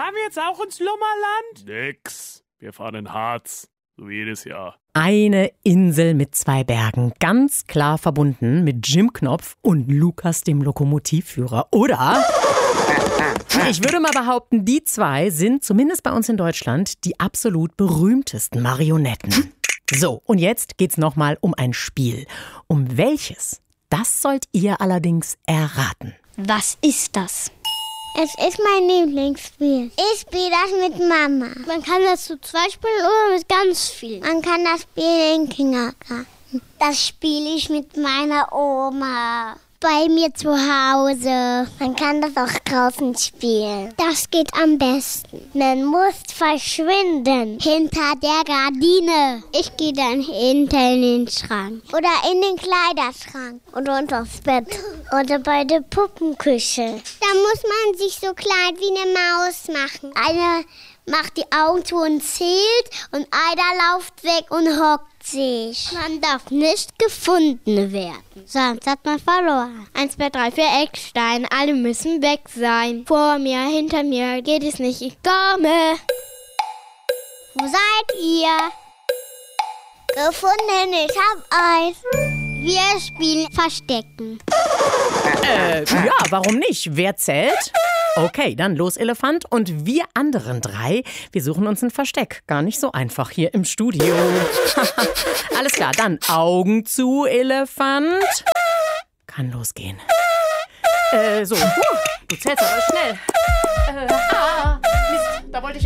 fahren wir jetzt auch ins Lummerland? Nix. Wir fahren in Harz. So wie jedes Jahr. Eine Insel mit 2 Bergen, ganz klar verbunden mit Jim Knopf und Lukas, dem Lokomotivführer, oder? Ich würde mal behaupten, die 2 sind zumindest bei uns in Deutschland die absolut berühmtesten Marionetten. So, und jetzt geht's nochmal um ein Spiel. Um welches? Das sollt ihr allerdings erraten. Was ist das? Es ist mein Lieblingsspiel. Ich spiele das mit Mama. Man kann das zu 2 spielen oder mit ganz vielen. Man kann das spielen im Kindergarten. Das spiele ich mit meiner Oma. Bei mir zu Hause. Man kann das auch draußen spielen. Das geht am besten. Man muss verschwinden. Hinter der Gardine. Ich gehe dann hinter in den Schrank. Oder in den Kleiderschrank. Oder unters Bett. Oder bei der Puppenküche. Da muss man sich so klein wie eine Maus machen. Einer macht die Augen zu und zählt und einer läuft weg und hockt sich. Man darf nicht gefunden werden, sonst hat man verloren. 1, 2, 3, 4 Eckstein, alle müssen weg sein. Vor mir, hinter mir geht es nicht, ich komme. Wo seid ihr? Gefunden, ich hab eins. Wir spielen Verstecken. Ja, warum nicht? Wer zählt? Okay, dann los, Elefant. Und wir anderen 3, wir suchen uns ein Versteck. Gar nicht so einfach hier im Studio. Alles klar, dann Augen zu, Elefant. Kann losgehen. Du zählst aber schnell. Mist, da wollte ich